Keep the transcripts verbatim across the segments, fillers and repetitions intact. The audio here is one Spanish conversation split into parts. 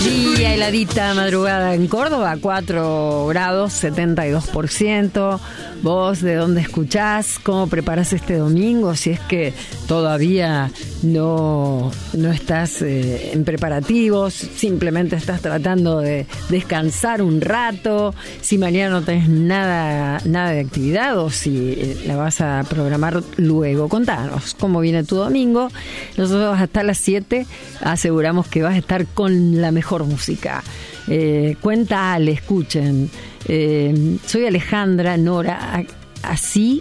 Día heladita madrugada en Córdoba, cuatro grados, setenta y dos por ciento. Vos, ¿de dónde escuchás? ¿Cómo preparás este domingo? Si es que todavía no, no estás eh, en preparativos, simplemente estás tratando de descansar un rato, si mañana no tenés nada, nada de actividad o si la vas a programar luego. Contanos cómo viene tu domingo. Nosotros hasta las siete aseguramos que vas a estar con la mejor música. Eh, cuenta Ale, escuchen. Eh, soy Alejandra, Nora, así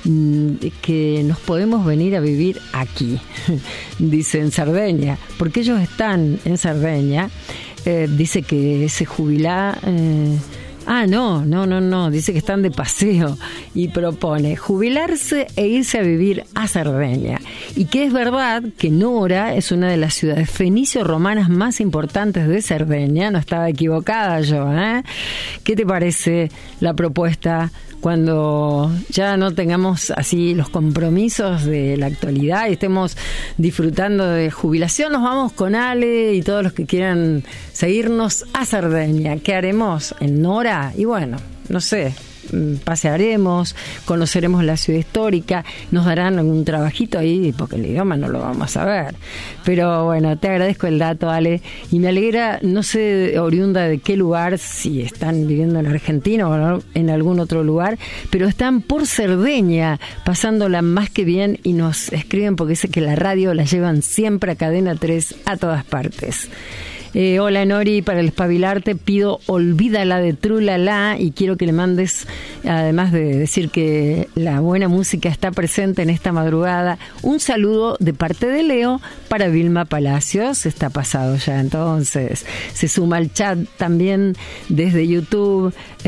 que nos podemos venir a vivir aquí, dice en Cerdeña, porque ellos están en Cerdeña. Eh, dice que se jubila. Eh, Ah, no, no, no, no, dice que están de paseo y propone jubilarse e irse a vivir a Cerdeña. Y que es verdad que Nora es una de las ciudades fenicio-romanas más importantes de Cerdeña, no estaba equivocada yo, ¿eh? ¿Qué te parece la propuesta? Cuando ya no tengamos así los compromisos de la actualidad y estemos disfrutando de jubilación, nos vamos con Ale y todos los que quieran seguirnos a Cerdeña. ¿Qué haremos en Nora? Y bueno, no sé, pasearemos, conoceremos la ciudad histórica, nos darán algún trabajito ahí, porque el idioma no lo vamos a ver. Pero bueno, te agradezco el dato, Ale, y me alegra, no sé oriunda de qué lugar, si están viviendo en Argentina o en algún otro lugar, pero están por Cerdeña, pasándola más que bien, y nos escriben porque dice que la radio la llevan siempre a Cadena tres a todas partes. Eh, hola Nori, para el espabilarte pido Olvídala de Trulala y quiero que le mandes, además de decir que la buena música está presente en esta madrugada, un saludo de parte de Leo para Vilma Palacios. Está pasado ya entonces. Se suma al chat también desde YouTube,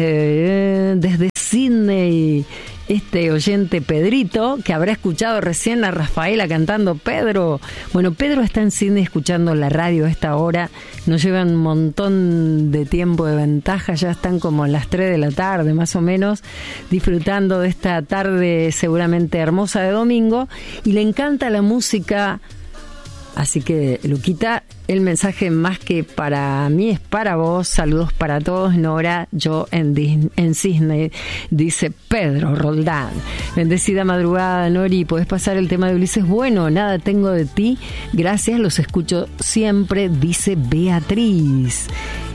eh, desde Sydney, este oyente Pedrito, que habrá escuchado recién a Rafaela cantando Pedro. Bueno, Pedro está en Sydney escuchando la radio a esta hora. Nos llevan un montón de tiempo de ventaja. Ya están como las tres de la tarde, más o menos, disfrutando de esta tarde seguramente hermosa de domingo. Y le encanta la música. Así que, Luquita, el mensaje más que para mí es para vos. Saludos para todos, Nora, yo en, Disney, en Sydney, dice Pedro Roldán. Bendecida madrugada, Nori, podés pasar el tema de Ulises. Bueno, nada tengo de ti, gracias, los escucho siempre, dice Beatriz.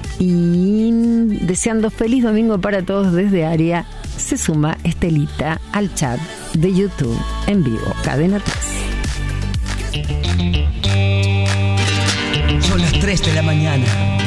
Y deseando feliz domingo para todos desde Aria, se suma Estelita al chat de YouTube en vivo, Cadena tres. Son las tres de la mañana.